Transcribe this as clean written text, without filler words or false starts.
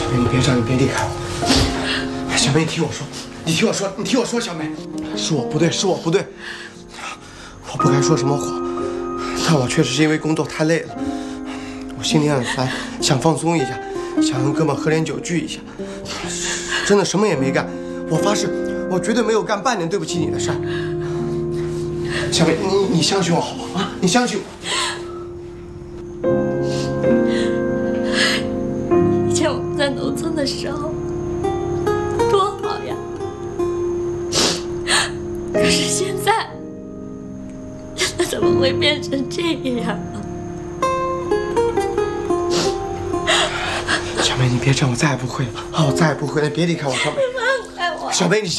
梅，你别这样，你别离开我。小梅，你听我说，你听我说，你听我说，小梅，是我不对，是我不对，我不该说什么谎，但我确实是因为工作太累了，我心里很烦，想放松一下，想跟哥们喝点酒聚一下，真的什么也没干，我发誓，我绝对没有干半点对不起你的事儿。小梅，你相信我好吗？啊，你相信我。 以前我们在农村的时候多好呀，可是现在怎么会变成这样啊？ 小梅，你别这样，我再也不会了啊！我再也不会了，别离开我，小梅。 你放开我！ 小梅，你